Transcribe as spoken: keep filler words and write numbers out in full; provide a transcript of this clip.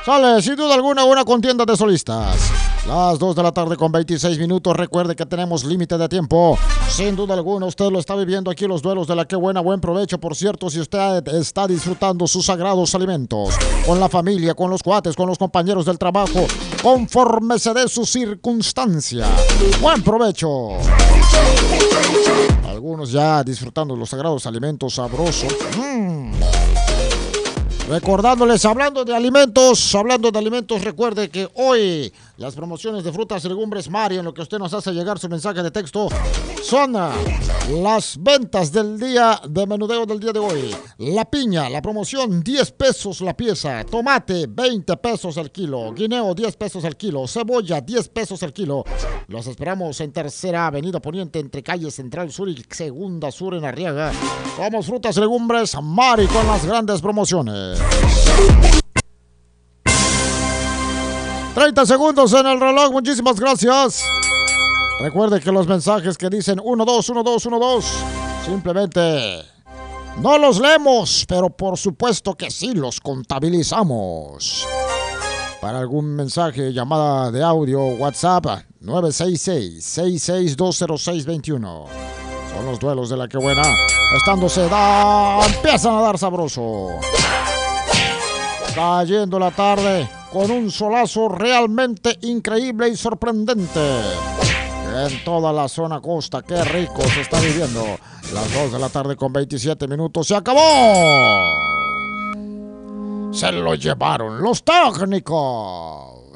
Sale, sin duda alguna, una contienda de solistas. Las dos de la tarde con veintiséis minutos. Recuerde que tenemos límite de tiempo. Sin duda alguna, usted lo está viviendo aquí, los duelos de la que buena. Buen provecho, por cierto, si usted está disfrutando sus sagrados alimentos. Con la familia, con los cuates, con los compañeros del trabajo. Conforme se dé su circunstancia. Buen provecho. Algunos ya disfrutando los sagrados alimentos sabrosos. Mmm. Recordándoles, hablando de alimentos, hablando de alimentos, recuerde que hoy las promociones de frutas y legumbres Mari, en lo que usted nos hace llegar su mensaje de texto, son las ventas del día de menudeo del día de hoy. La piña, la promoción, diez pesos la pieza. Tomate, veinte pesos el kilo. Guineo, diez pesos el kilo. Cebolla, diez pesos el kilo. Los esperamos en Tercera Avenida Poniente, entre calle Central Sur y Segunda Sur en Arriaga. Somos Frutas y Legumbres Mari con las grandes promociones. treinta segundos en el reloj, muchísimas gracias. Recuerde que los mensajes que dicen uno dos uno dos uno dos simplemente no los leemos, pero por supuesto que sí los contabilizamos. Para algún mensaje, llamada de audio, WhatsApp nueve seis seis, seis seis dos cero seis dos uno. Son los duelos de la que buena. Estando se da, empiezan a dar sabroso. Cayendo la tarde con un solazo realmente increíble y sorprendente. En toda la zona costa, qué rico se está viviendo. Las dos de la tarde con veintisiete minutos. ¡Se acabó! Se lo llevaron los técnicos.